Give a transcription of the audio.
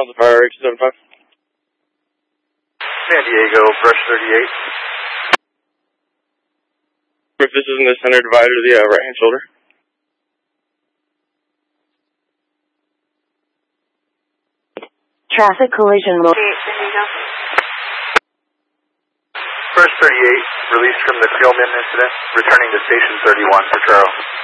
Delta Fire, H75. San Diego, brush 38. If this is in the center divider of the right-hand shoulder. Traffic collision mode. Brush 38, released from the Tillman incident, returning to Station 31 for Charles.